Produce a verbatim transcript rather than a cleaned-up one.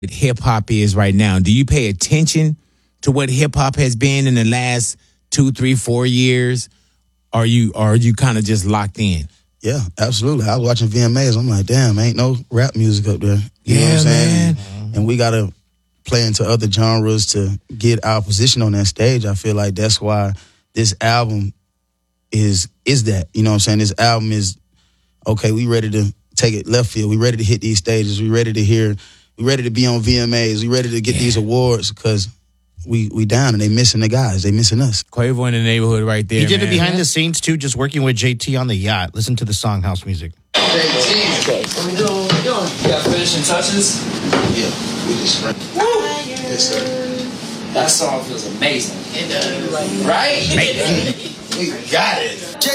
hip hop is right now? Do you pay attention to what hip hop has been in the last two, three, four years? Or are you, or are you kind of just locked in? Yeah, absolutely. I was watching V M As. I'm like, damn, ain't no rap music up there. You yeah, know what I'm saying? Man. And we got to play into other genres to get our position on that stage. I feel like that's why this album is is that. You know what I'm saying? This album is, okay, we ready to take it left field. We ready to hit these stages. We ready to hear, we ready to be on V M As. We ready to get yeah. these awards because we we down and they missing the guys. They missing us. Quavo in the neighborhood right there, He did man. it behind the scenes, too, just working with J T on the yacht. Listen to the song, House Music. J T, what we doing? What we doing? You got finishing touches? Yeah, we just Woo! Yes, sir. That song feels amazing. It does. Right? We got it.